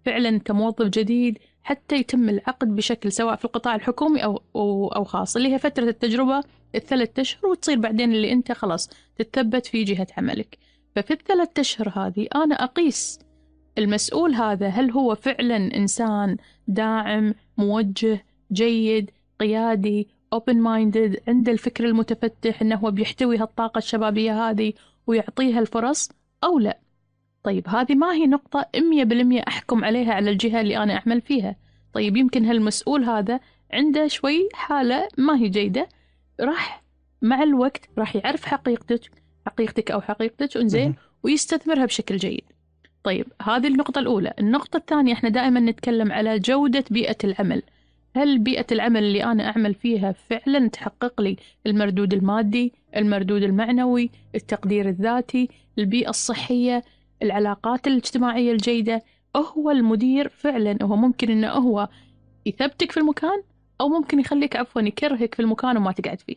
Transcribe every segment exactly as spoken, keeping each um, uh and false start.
فعلا كموظف جديد حتى يتم العقد بشكل سواء في القطاع الحكومي أو, أو, أو خاص، اللي هي فترة التجربة الثلاث أشهر، وتصير بعدين اللي أنت خلاص تتثبت في جهة عملك. ففي الثلاث أشهر هذه أنا أقيس المسؤول هذا هل هو فعلا إنسان داعم، موجه، جيد، قيادي، open minded، عنده الفكر المتفتح إنه هو بيحتوي هالطاقة الشبابية هذه ويعطيها الفرص أو لا. طيب هذه ما هي نقطة مية بالمية أحكم عليها على الجهة اللي أنا أعمل فيها. طيب يمكن هالمسؤول هذا عنده شوي حالة ما هي جيدة، راح مع الوقت راح يعرف حقيقتك حقيقتك أو حقيقتك انزين ويستثمرها بشكل جيد. طيب هذه النقطة الأولى. النقطة الثانية، احنا دائما نتكلم على جودة بيئة العمل. هل بيئة العمل اللي أنا أعمل فيها فعلا تحقق لي المردود المادي، المردود المعنوي، التقدير الذاتي، البيئة الصحية، العلاقات الاجتماعية الجيدة؟ هو المدير فعلا هو ممكن إنه هو يثبتك في المكان، أو ممكن يخليك عفوا يكرهك في المكان وما تقعد فيه.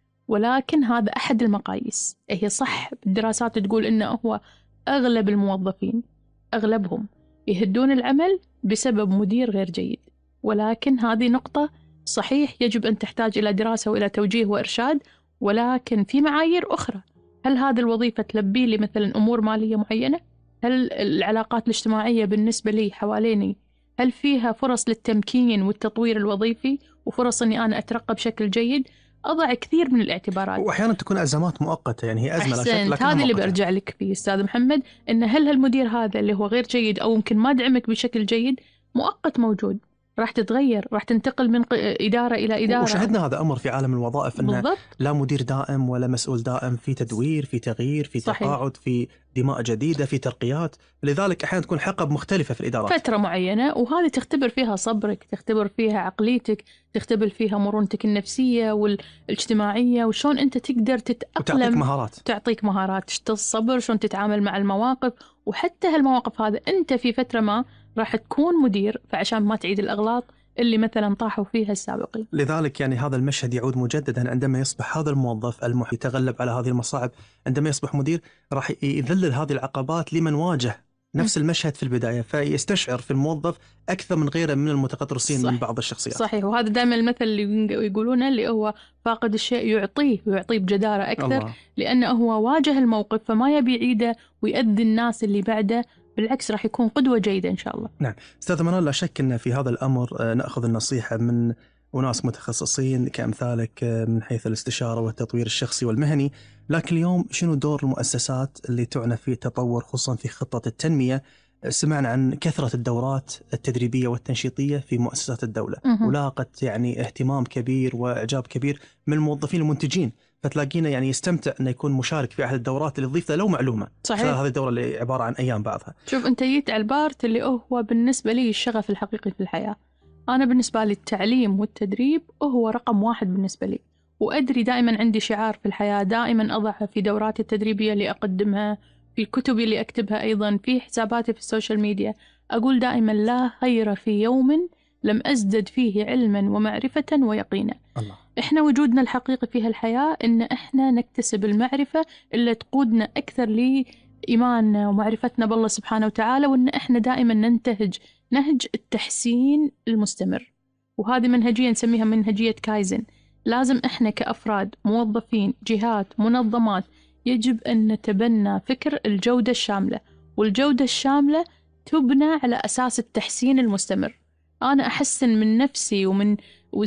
ولكن هذا أحد المقاييس. هي صح الدراسات تقول إنه هو أغلب الموظفين أغلبهم يهدون العمل بسبب مدير غير جيد، ولكن هذه نقطة صحيح يجب أن تحتاج إلى دراسة وإلى توجيه وإرشاد. ولكن في معايير أخرى. هل هذه الوظيفة تلبي لي مثلا أمور مالية معينة؟ هل العلاقات الاجتماعية بالنسبة لي حواليني هل فيها فرص للتمكين والتطوير الوظيفي وفرص أني أنا أترقى بشكل جيد؟ أضع كثير من الاعتبارات. وأحيانا تكون أزمات مؤقتة، يعني هي أزمة لا شك لكن هذا اللي برجع لك فيه أستاذ محمد، إن هل هالمدير هذا اللي هو غير جيد أو يمكن ما دعمك بشكل جيد مؤقت موجود، راح تتغير، راح تنتقل من إدارة إلى إدارة. وشاهدنا هذا أمر في عالم الوظائف، أنه لا مدير دائم ولا مسؤول دائم، في تدوير، في تغيير، في صحيح. تقاعد، في دماء جديدة، في ترقيات. لذلك أحيانا تكون حقب مختلفة في الإدارات فترة معينة، وهذه تختبر فيها صبرك، تختبر فيها عقليتك، تختبر فيها مرونتك النفسية والاجتماعية، وشون أنت تقدر تتأقلم، وتعطيك مهارات تعطيك مهارات الصبر، شون تتعامل مع المواقف. وحتى هالمواقف هذا أنت في فترة ما راح تكون مدير، فعشان ما تعيد الأغلاط اللي مثلا طاحوا فيها السابقين. لذلك يعني هذا المشهد يعود مجددا عندما يصبح هذا الموظف المحي يتغلب على هذه المصاعب. عندما يصبح مدير راح يذلل هذه العقبات لمن واجه نفس المشهد في البداية، فيستشعر في الموظف أكثر من غيره من المتقدرسين من بعض الشخصيات. صحيح. وهذا دائما المثل اللي يقولونه اللي هو فاقد الشيء يعطيه ويعطيه بجدارة أكثر. الله. لأنه هو واجه الموقف فما يبي يعيده ويؤذي الناس اللي بعده، بالعكس راح يكون قدوة جيدة إن شاء الله. نعم أستاذ منال، لا شك أن في هذا الأمر نأخذ النصيحة من وناس متخصصين كأمثالك من حيث الاستشارة والتطوير الشخصي والمهني. لكن اليوم شنو دور المؤسسات اللي تعنى في التطور خصوصا في خطة التنمية؟ سمعنا عن كثرة الدورات التدريبية والتنشيطية في مؤسسات الدولة، ولاقت يعني اهتمام كبير وإعجاب كبير من الموظفين المنتجين، فتلاقينا يعني يستمتع أنه يكون مشارك في أحد الدورات اللي تضيف له لو معلومة. صحيح. هذه الدورة اللي عبارة عن أيام بعضها. شوف أنت جيت على البارت اللي هو بالنسبة لي الشغف الحقيقي في الحياة. أنا بالنسبة لي التعليم والتدريب هو رقم واحد بالنسبة لي، وأدري دائما عندي شعار في الحياة دائما أضعها في دوراتي التدريبية اللي أقدمها، في كتبي اللي أكتبها، أيضا في حساباتي في السوشيال ميديا. أقول دائما لا خير في يوم لم أزدد فيه علما ومعرفة ويقينا. الله. إحنا وجودنا الحقيقي في هالحياة إن إحنا نكتسب المعرفة اللي تقودنا أكثر لإيماننا ومعرفتنا بالله سبحانه وتعالى، وإن إحنا دائما ننتهج نهج التحسين المستمر. وهذه منهجية نسميها منهجية كايزن. لازم إحنا كأفراد، موظفين، جهات، منظمات، يجب أن نتبنى فكر الجودة الشاملة، والجودة الشاملة تبنى على أساس التحسين المستمر. أنا أحسن من نفسي ومن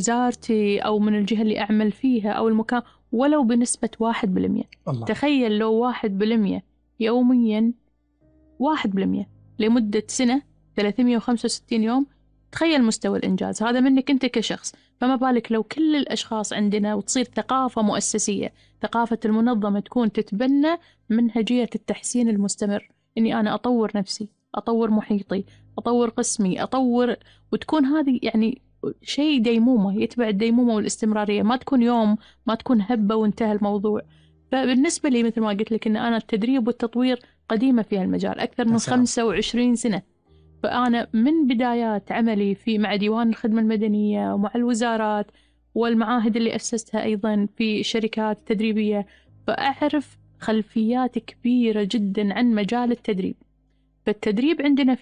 وزارتي أو من الجهة اللي أعمل فيها أو المكان ولو بنسبة واحد بالمية. الله. تخيل لو واحد بالمية يوميا، واحد بالمية لمدة سنة ثلاثمية وخمسة وستين يوم، تخيل مستوى الإنجاز هذا منك أنت كشخص. فما بالك لو كل الأشخاص عندنا وتصير ثقافة مؤسسية، ثقافة المنظمة تكون تتبنى منهجية التحسين المستمر، إني أنا أطور نفسي، أطور محيطي، أطور قسمي، أطور، وتكون هذه يعني شيء ديمومة، يتبع الديمومة والاستمرارية، ما تكون يوم، ما تكون هبة وانتهى الموضوع. فبالنسبة لي مثل ما قلت لك إن أنا التدريب والتطوير قديمة في هالمجال أكثر من خمسة وعشرين سنة. فأنا من بدايات عملي في مع ديوان الخدمة المدنية ومع الوزارات والمعاهد اللي أسستها أيضا في شركات تدريبية، فأعرف خلفيات كبيرة جدا عن مجال التدريب. فالتدريب عندنا